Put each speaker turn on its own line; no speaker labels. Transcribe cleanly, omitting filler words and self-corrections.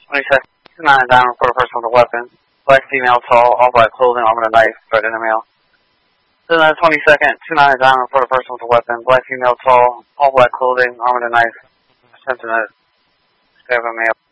22nd, 29 down, report a person with a weapon. Black female, tall, all black clothing, armed with a knife, threatening a male. 22nd, 29 down, report a person with a weapon. Black female, tall, all black clothing, armed with a knife, attempting to stab a male.